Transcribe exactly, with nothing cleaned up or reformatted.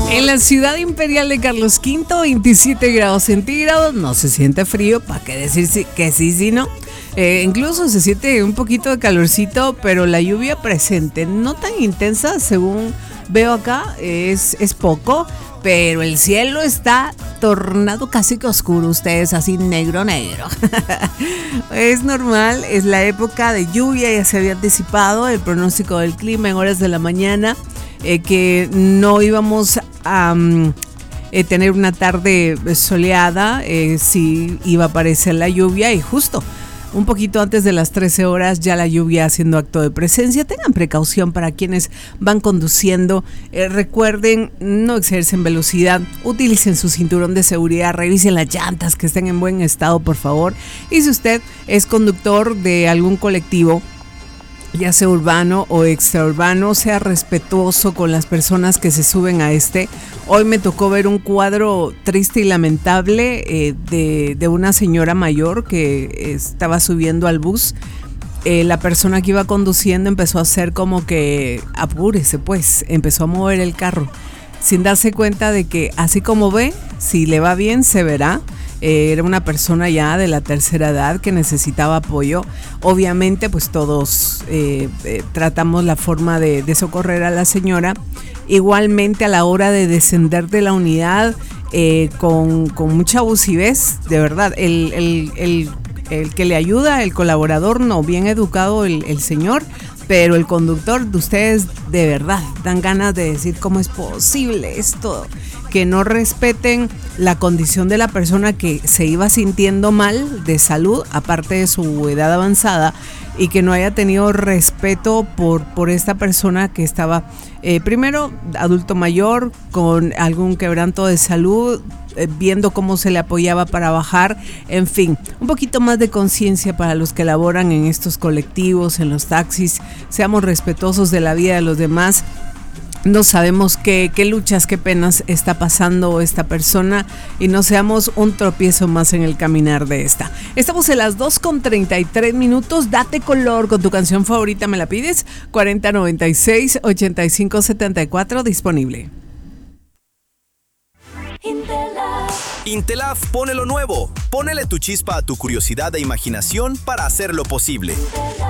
En la ciudad imperial de Carlos Quinto, veintisiete grados centígrados, no se siente frío, ¿para qué decir si- que sí, sí, no? Eh, incluso se siente un poquito de calorcito, pero la lluvia presente, no tan intensa según veo acá, es, es poco, pero el cielo está tornado casi que oscuro, ustedes así negro, negro. Es normal, es la época de lluvia, ya se había anticipado el pronóstico del clima en horas de la mañana. Eh, que no íbamos a um, eh, tener una tarde soleada, eh, sí iba a aparecer la lluvia y justo un poquito antes de las trece horas ya la lluvia haciendo acto de presencia. Tengan precaución para quienes van conduciendo, eh, recuerden no excederse en velocidad, utilicen su cinturón de seguridad, revisen las llantas que estén en buen estado por favor, y si usted es conductor de algún colectivo, ya sea urbano o extraurbano, sea respetuoso con las personas que se suben a este. Hoy me tocó ver un cuadro triste y lamentable eh, de, de una señora mayor que estaba subiendo al bus. Eh, la persona que iba conduciendo empezó a hacer como que apúrese, pues empezó a mover el carro sin darse cuenta de que así como ve, si le va bien se verá. Eh, era una persona ya de la tercera edad que necesitaba apoyo. Obviamente pues todos eh, eh, tratamos la forma de, de socorrer a la señora. Igualmente a la hora de descender de la unidad eh, con, con mucha abusivez, de verdad, el, el, el, el que le ayuda, el colaborador, no, bien educado el, el señor, pero el conductor de ustedes de verdad dan ganas de decir cómo es posible esto, que no respeten la condición de la persona que se iba sintiendo mal de salud, aparte de su edad avanzada, y que no haya tenido respeto por, por esta persona que estaba, eh, primero, adulto mayor, con algún quebranto de salud, eh, viendo cómo se le apoyaba para bajar, en fin, un poquito más de conciencia para los que laboran en estos colectivos, en los taxis, seamos respetuosos de la vida de los demás. No sabemos qué, qué luchas, qué penas está pasando esta persona y no seamos un tropiezo más en el caminar de esta. Estamos en las dos con treinta y tres minutos. Date color con tu canción favorita, ¿me la pides? cuarenta noventa y seis, ochenta y cinco setenta y cuatro disponible. Intelaf pone lo nuevo. Ponele tu chispa a tu curiosidad e imaginación para hacerlo posible.